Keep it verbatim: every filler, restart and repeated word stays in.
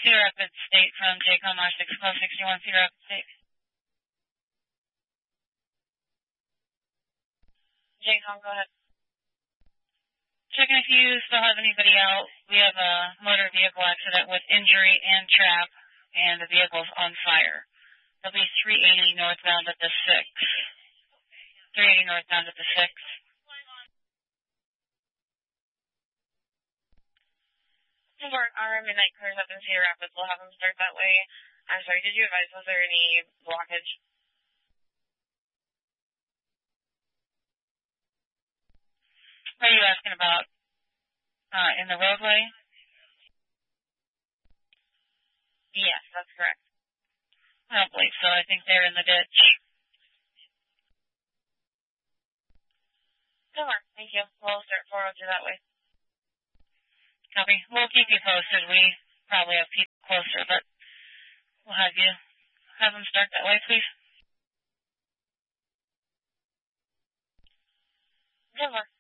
Cedar Rapids State from J COM R six twelve sixty-one, Cedar Rapids State. J COM, go ahead. Checking if you still have anybody out. We have a motor vehicle accident with injury and trap, and the vehicle's on fire. It'll be three eighty northbound at the six. three eighty northbound at the six. For our midnight clears up in Cedar Rapids, we'll have them start that way. I'm sorry, did you advise, was there any blockage? What are you asking about? Uh, in the roadway? Yes, that's correct. I don't believe so. I think they're in the ditch. Sure, thank you. We'll start four oh two that way. Copy. We'll keep you posted. We probably have people closer, but we'll have you have them start that way, please. Sure.